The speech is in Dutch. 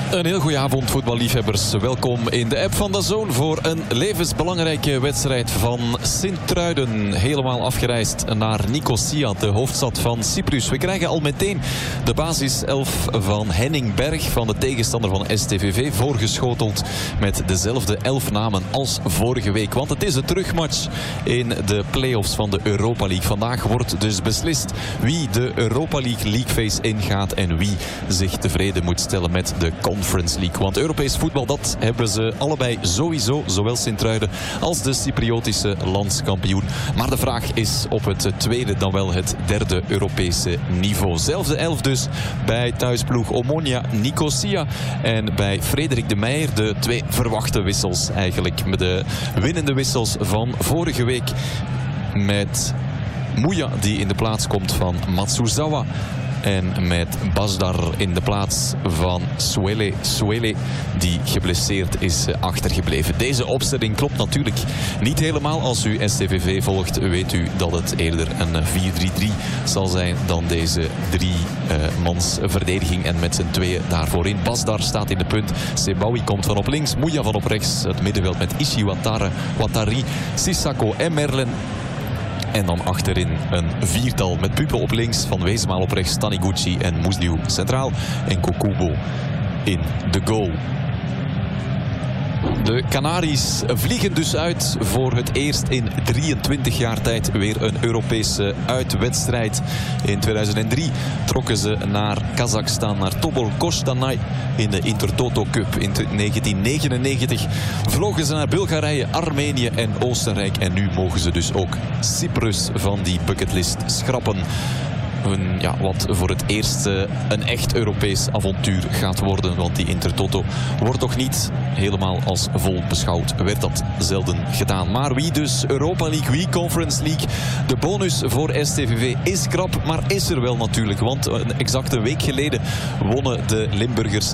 Een heel goede avond, voetballiefhebbers. Welkom in de app van DAZN voor een levensbelangrijke wedstrijd van Sint-Truiden. Helemaal afgereisd naar Nicosia, de hoofdstad van Cyprus. We krijgen al meteen de basiself van Henning Berg, van de tegenstander van STVV, voorgeschoteld met dezelfde 11 namen als vorige week. Want het is een terugmatch in de play-offs van de Europa League. Vandaag wordt dus beslist wie de Europa League Phase ingaat en wie zich tevreden moet stellen met de Conference League. Want Europees voetbal, dat hebben ze allebei sowieso, zowel Sint-Truiden als de Cypriotische landskampioen. Maar de vraag is op het tweede dan wel het derde Europese niveau. Zelfde elf dus bij thuisploeg Omonia Nicosia en bij Frederik de Meijer. De twee verwachte wissels eigenlijk. De winnende wissels van vorige week met Mouya, die in de plaats komt van Matsuzawa. En met Basdar in de plaats van Suele, die geblesseerd is achtergebleven. Deze opstelling klopt natuurlijk niet helemaal. Als u STVV volgt, weet u dat het eerder een 4-3-3 zal zijn dan deze mans verdediging. En met z'n tweeën daarvoor in. Basdar staat in de punt. Sebawi komt van op links. Mouya van op rechts. Het middenveld met Ishi Watari, Sissako en Merlen. En dan achterin een viertal met Pupo op links, Van Weesmaal op rechts, Taniguchi en Musliu centraal. En Kokubo in de goal. De Canaries vliegen dus uit voor het eerst in 23 jaar tijd weer een Europese uitwedstrijd. In 2003 trokken ze naar Kazachstan, naar Tobol Kostanay in de Intertoto Cup. In 1999 vlogen ze naar Bulgarije, Armenië en Oostenrijk. En nu mogen ze dus ook Cyprus van die bucketlist schrappen. Wat voor het eerst een echt Europees avontuur gaat worden. Want die Intertoto wordt toch niet helemaal als vol beschouwd. Werd dat zelden gedaan. Maar wie dus Europa League, wie Conference League. De bonus voor STVV is krap, maar is er wel natuurlijk. Want exact een week geleden wonnen de Limburgers